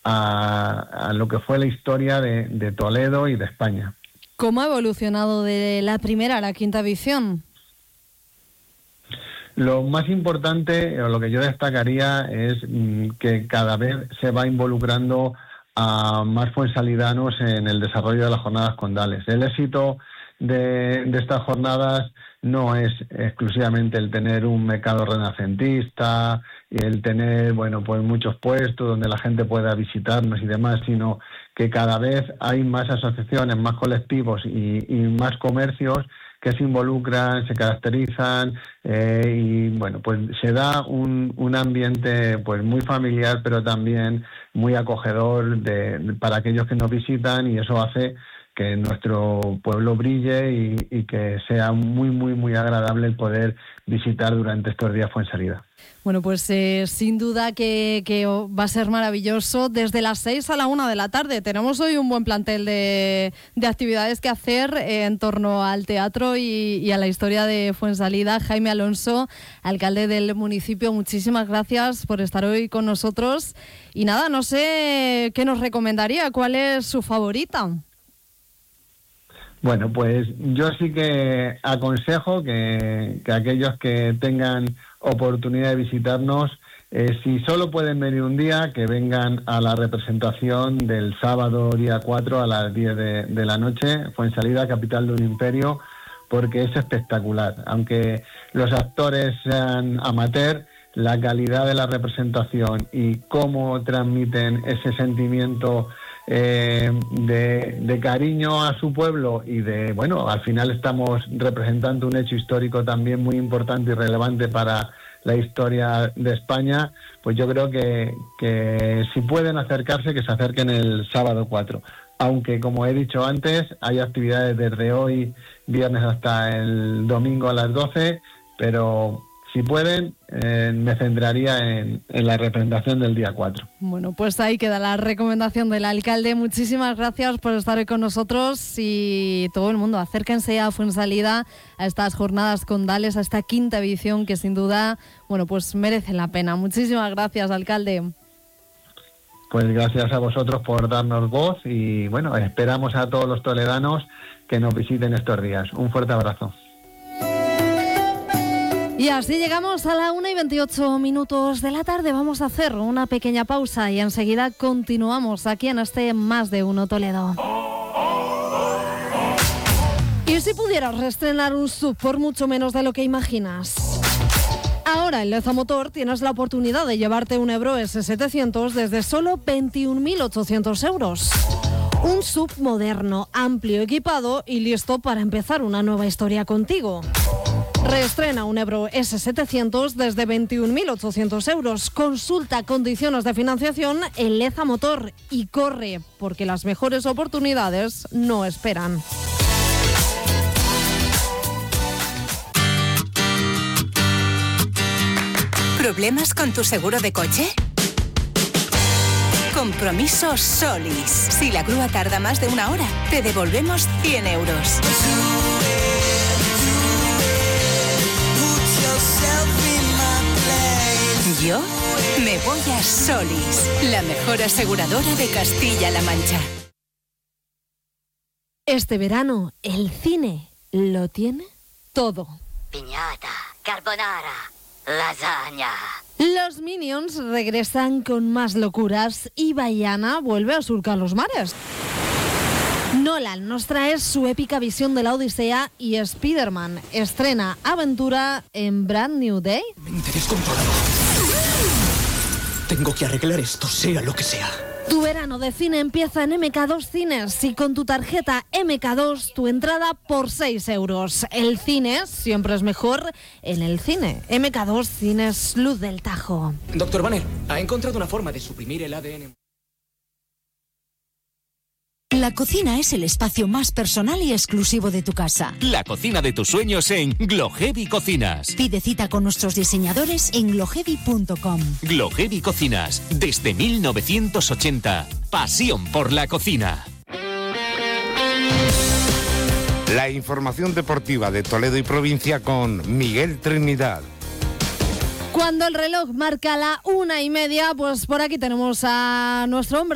a lo que fue la historia de Toledo y de España. ¿Cómo ha evolucionado de la primera a la quinta edición? Lo más importante, o lo que yo destacaría, es que cada vez se va involucrando a más fuensalidanos en el desarrollo de las jornadas condales. El éxito de estas jornadas no es exclusivamente el tener un mercado renacentista y el tener, bueno, pues muchos puestos donde la gente pueda visitarnos y demás, sino que cada vez hay más asociaciones, más colectivos y más comercios que se involucran, se caracterizan y bueno, pues se da un ambiente pues muy familiar, pero también muy acogedor para aquellos que nos visitan, y eso hace que nuestro pueblo brille y que sea muy, muy, muy agradable el poder visitar durante estos días Fuensalida. Bueno, pues sin duda que va a ser maravilloso. Desde las 6 a la 1 de la tarde tenemos hoy un buen plantel de actividades que hacer en torno al teatro y a la historia de Fuensalida. Jaime Alonso, alcalde del municipio, muchísimas gracias por estar hoy con nosotros. Y nada, no sé qué nos recomendaría, ¿cuál es su favorita? Bueno, pues yo sí que aconsejo que aquellos que tengan oportunidad de visitarnos, si solo pueden venir un día, que vengan a la representación del sábado día 4 a las 10 de la noche, Fuensalida, capital de un imperio, porque es espectacular. Aunque los actores sean amateur, la calidad de la representación y cómo transmiten ese sentimiento de cariño a su pueblo y de, bueno, al final estamos representando un hecho histórico también muy importante y relevante para la historia de España, pues yo creo que si pueden acercarse, que se acerquen el sábado 4. Aunque, como he dicho antes, hay actividades desde hoy, viernes, hasta el domingo a las 12, pero si pueden, me centraría en la representación del día 4. Bueno, pues ahí queda la recomendación del alcalde. Muchísimas gracias por estar hoy con nosotros, y todo el mundo, acérquense a Fuensalida, a estas jornadas condales, a esta quinta edición que sin duda, bueno, pues merece la pena. Muchísimas gracias, alcalde. Pues gracias a vosotros por darnos voz y bueno, esperamos a todos los toledanos que nos visiten estos días. Un fuerte abrazo. Y así llegamos a la 1:28 de la tarde. Vamos a hacer una pequeña pausa y enseguida continuamos aquí en este Más de Uno Toledo. ¿Y si pudieras reestrenar un SUV por mucho menos de lo que imaginas? Ahora en Leza Motor tienes la oportunidad de llevarte un Ebro S700 desde solo 21.800 euros. Un SUV moderno, amplio, equipado y listo para empezar una nueva historia contigo. Reestrena un Ebro S700 desde 21.800 euros. Consulta condiciones de financiación en Leza Motor y corre, porque las mejores oportunidades no esperan. ¿Problemas con tu seguro de coche? Compromiso Solis. Si la grúa tarda más de 1 hora, te devolvemos 100 euros. Yo me voy a Solis, la mejor aseguradora de Castilla-La Mancha. Este verano, el cine lo tiene todo. Piñata, carbonara, lasaña. Los Minions regresan con más locuras y Baiana vuelve a surcar los mares. Nolan nos trae su épica visión de la Odisea y Spider-Man estrena aventura en Brand New Day. Mente descontrolado. Tengo que arreglar esto, sea lo que sea. Tu verano de cine empieza en MK2 Cines y con tu tarjeta MK2 tu entrada por 6 euros. El cine siempre es mejor en el cine. MK2 Cines Luz del Tajo. Doctor Banner, ha encontrado una forma de suprimir el ADN. La cocina es el espacio más personal y exclusivo de tu casa. La cocina de tus sueños en Gloheavy Cocinas. Pide cita con nuestros diseñadores en gloheavy.com. Gloheavy Cocinas, desde 1980. Pasión por la cocina. La información deportiva de Toledo y provincia con Miguel Trinidad. Cuando el reloj marca la 1:30, pues por aquí tenemos a nuestro hombre